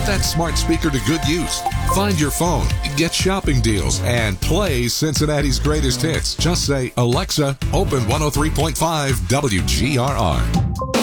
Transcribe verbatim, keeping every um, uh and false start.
that smart speaker to good use. Find your phone, get shopping deals, and play Cincinnati's greatest hits. Just say, Alexa, open one oh three point five W G R R.